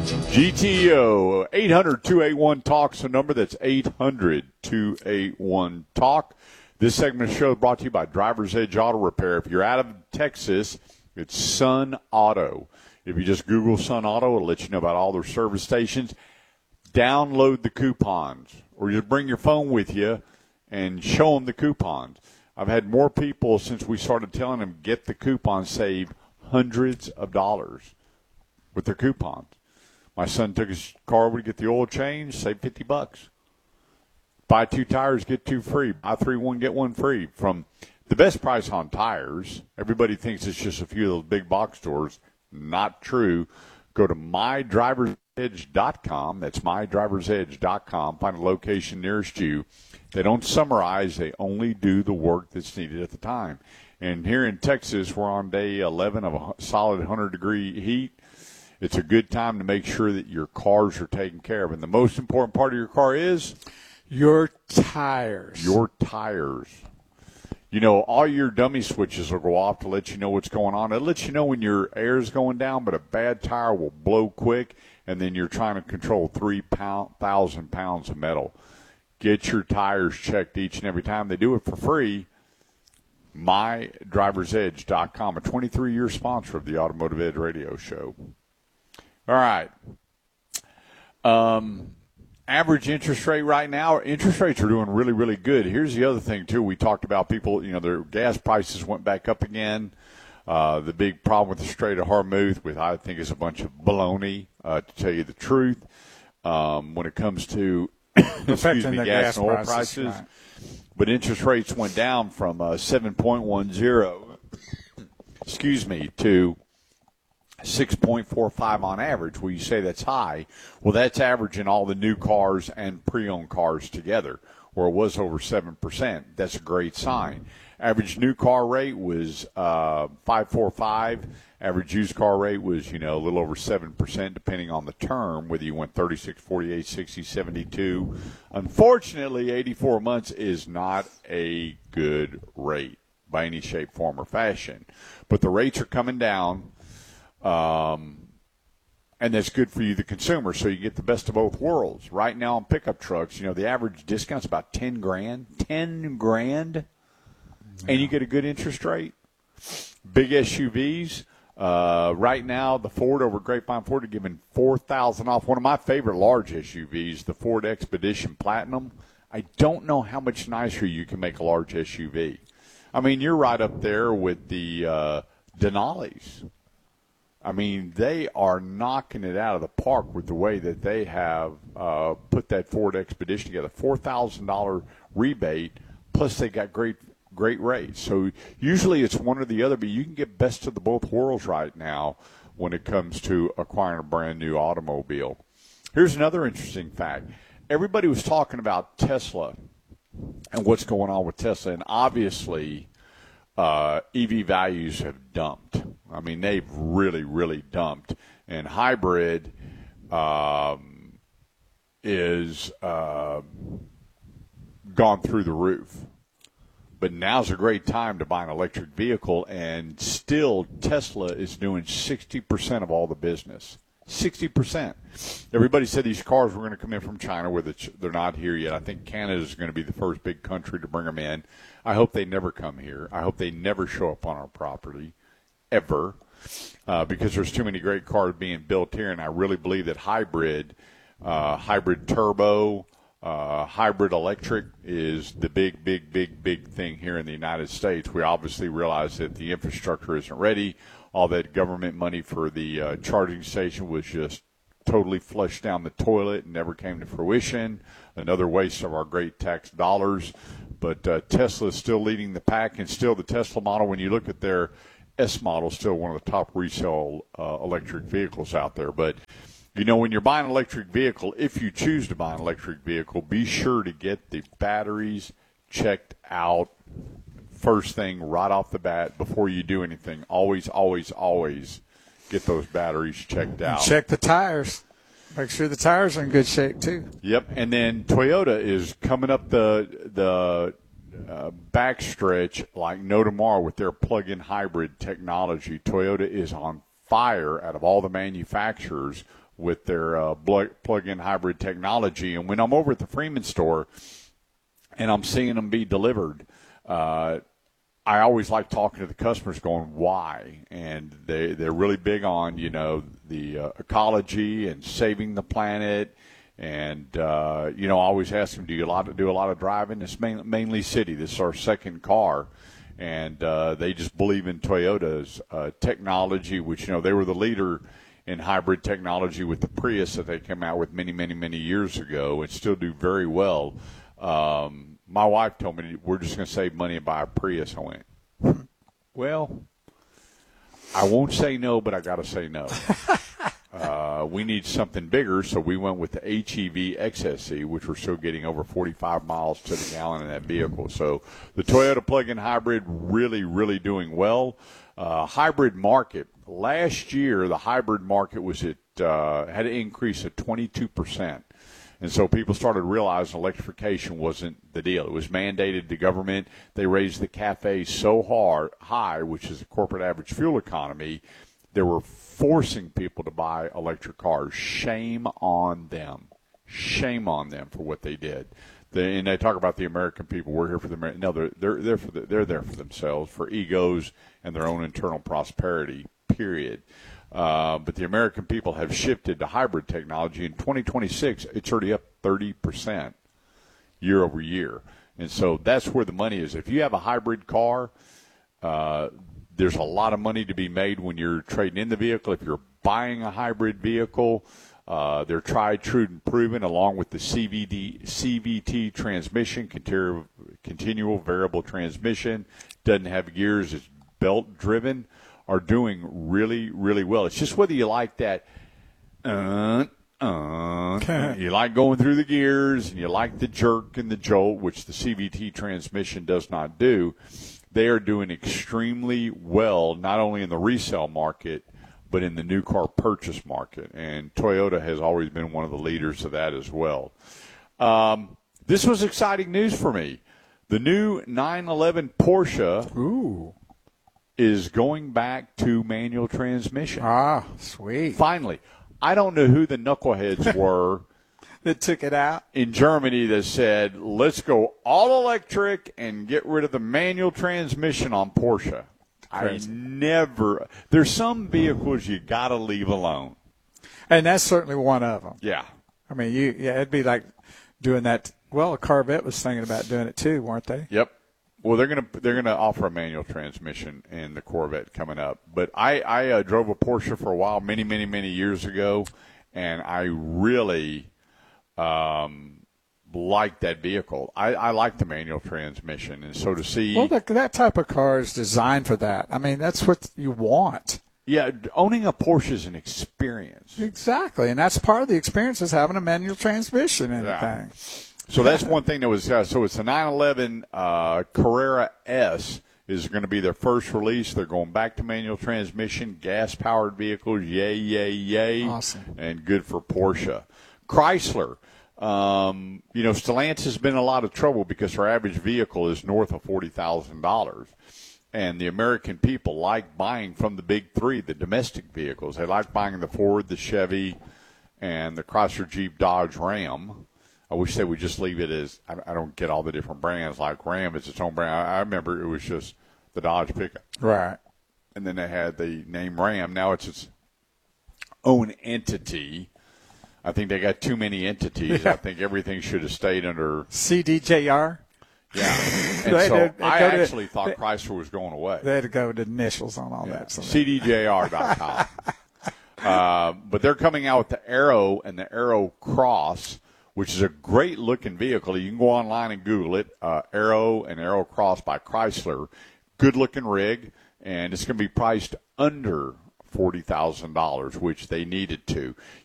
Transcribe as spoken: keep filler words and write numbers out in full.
G T O, eight hundred, two eight one, TALK is the number. That's eight hundred, two eight one, TALK. This segment of the show is brought to you by Driver's Edge Auto Repair. If you're out of Texas, it's Sun Auto. If you just Google Sun Auto, it'll let you know about all their service stations. Download the coupons, or just bring your phone with you and show them the coupons. I've had more people since we started telling them get the coupons, save hundreds of dollars with their coupons. My son took his car over to get the oil change, saved fifty bucks. Buy two tires, get two free. Buy three, one, get one free. From the best price on tires. Everybody thinks it's just a few of those big box stores. Not true. Go to my drivers edge dot com. That's my drivers edge dot com. Find a location nearest you. They don't summarize. They only do the work that's needed at the time. And here in Texas, we're on day eleven of a solid one hundred degree heat. It's a good time to make sure that your cars are taken care of. And the most important part of your car is? Your tires. Your tires. You know, all your dummy switches will go off to let you know what's going on. It lets you know when your air is going down, but a bad tire will blow quick, and then you're trying to control three thousand pounds of metal. Get your tires checked each and every time. They do it for free. my drivers edge dot com, a twenty-three year sponsor of the Automotive Edge Radio Show. All right. Um, average interest rate right now, interest rates are doing really, really good. Here's the other thing, too. We talked about people, you know, their gas prices went back up again. Uh, the big problem with the Strait of Hormuz, which I think is a bunch of baloney, uh, to tell you the truth, um, when it comes to excuse me, gas, gas and oil prices. prices. Right. But interest rates went down from uh, seven point one zero, excuse me, to six point four five on average. Well, you say that's high. Well, that's averaging all the new cars and pre-owned cars together, where it was over seven percent. That's a great sign. Average new car rate was uh, five point four five. Average used car rate was, you know, a little over seven percent, depending on the term, whether you went thirty-six, forty-eight, sixty, seventy-two. Unfortunately, eighty-four months is not a good rate by any shape, form, or fashion. But the rates are coming down. Um, and that's good for you, the consumer, so you get the best of both worlds. Right now on pickup trucks, you know, the average discount's about ten grand. ten grand, yeah. And you get a good interest rate. Big S U Vs, uh, right now the Ford over Grapevine Ford are giving four thousand dollars off. One of my favorite large S U Vs, the Ford Expedition Platinum. I don't know how much nicer you can make a large S U V. I mean, you're right up there with the uh, Denali's. I mean, they are knocking it out of the park with the way that they have uh, put that Ford Expedition together. four thousand dollars rebate, plus they got great great rates. So usually it's one or the other, but you can get best of the both worlds right now when it comes to acquiring a brand-new automobile. Here's another interesting fact. Everybody was talking about Tesla and what's going on with Tesla, and obviously uh, E V values have dumped. I mean, they've really, really dumped. And hybrid um, is uh, gone through the roof. But now's a great time to buy an electric vehicle, and still Tesla is doing sixty percent of all the business. sixty percent. Everybody said these cars were going to come in from China, where they're not here yet. I think Canada is going to be the first big country to bring them in. I hope they never come here. I hope they never show up on our property. Ever, uh, because there's too many great cars being built here, and I really believe that hybrid, uh, hybrid turbo, uh, hybrid electric is the big, big, big, big thing here in the United States. We obviously realize that the infrastructure isn't ready. All that government money for the uh, charging station was just totally flushed down the toilet and never came to fruition. Another waste of our great tax dollars. But uh, Tesla is still leading the pack, and still the Tesla model, when you look at their S model, still one of the top resale uh, electric vehicles out there. But, you know, when you're buying an electric vehicle, if you choose to buy an electric vehicle, be sure to get the batteries checked out first thing right off the bat before you do anything. Always, always, always get those batteries checked out. And check the tires. Make sure the tires are in good shape, too. Yep. And then Toyota is coming up the the – Uh, backstretch like no tomorrow with their plug-in hybrid technology. Toyota is on fire out of all the manufacturers with their uh, plug-in hybrid technology. And when I'm over at the Freeman store and I'm seeing them be delivered, uh, I always like talking to the customers going, why? And they, they're really big on, you know, the uh, ecology and saving the planet. And, uh, you know, I always ask them, do you a lot, do a lot of driving? It's main, mainly city. This is our second car. And uh, they just believe in Toyota's uh, technology, which, you know, they were the leader in hybrid technology with the Prius that they came out with many, many, many years ago and still do very well. Um, my wife told me we're just going to save money and buy a Prius. I went, well, I won't say no, but I got to say no. uh, we need something bigger, so we went with the H E V X S E, which we're still getting over forty-five miles to the gallon in that vehicle. So the Toyota plug-in hybrid really, really doing well. Uh, hybrid market. Last year, the hybrid market was at uh, had an increase of twenty-two percent. And so people started realizing electrification wasn't the deal. It was mandated. The government, they raised the CAFE so hard, high, which is the corporate average fuel economy, they were forcing people to buy electric cars. Shame on them. Shame on them for what they did. They, and they talk about the American people. We're here for the American. No, they're they're they're for the, they're there for themselves, for egos and their own internal prosperity. Period. Uh, but the American people have shifted to hybrid technology. In twenty twenty-six, it's already up thirty percent year over year. And so that's where the money is. If you have a hybrid car, uh, there's a lot of money to be made when you're trading in the vehicle. If you're buying a hybrid vehicle, uh, they're tried, true, and proven, along with the C V D, C V T transmission, continual, continual variable transmission, doesn't have gears, it's belt-driven, are doing really, really well. It's just whether you like that, uh, uh, you like going through the gears, and you like the jerk and the jolt, which the C V T transmission does not do. They are doing extremely well, not only in the resale market, but in the new car purchase market. And Toyota has always been one of the leaders of that as well. Um, this was exciting news for me. The new nine eleven Porsche Ooh. is going back to manual transmission. Ah, sweet. Finally. I don't know who the knuckleheads were that took it out in Germany that said, let's go all electric and get rid of the manual transmission on Porsche. Crazy. I never – there's some vehicles you got to leave alone. And that's certainly one of them. Yeah. I mean, you yeah, it'd be like doing that. Well, a Corvette was thinking about doing it too, weren't they? Yep. Well, they're gonna they're gonna offer a manual transmission in the Corvette coming up. But I I uh, drove a Porsche for a while, many many many years ago, and I really um, liked that vehicle. I, I like the manual transmission, and so to see well that that type of car is designed for that. I mean, that's what you want. Yeah, owning a Porsche is an experience. Exactly, and that's part of the experience is having a manual transmission and yeah. everything. So that's one thing that was uh, – so it's the nine eleven uh, Carrera S is going to be their first release. They're going back to manual transmission, gas-powered vehicles, yay, yay, yay. Awesome. And good for Porsche. Chrysler, um, you know, Stellantis has been in a lot of trouble because our average vehicle is north of forty thousand dollars. And the American people like buying from the big three, the domestic vehicles. They like buying the Ford, the Chevy, and the Chrysler, Jeep, Dodge, Ram. I wish they would just leave it as – I don't get all the different brands. Like Ram is its own brand. I, I remember it was just the Dodge pickup. Right. And then they had the name Ram. Now it's its own entity. I think they got too many entities. Yeah. I think everything should have stayed under – C D J R? Yeah. And They- so they- they I go to- actually thought they- Chrysler was going away. They had to go with the initials on all Yeah. that. So C D J R dot com. uh, but they're coming out with the Aero and the Aero Cross, which is a great-looking vehicle. You can go online and Google it, uh, Aero and Aero Cross by Chrysler. Good-looking rig, and it's going to be priced under forty thousand dollars, which they needed to.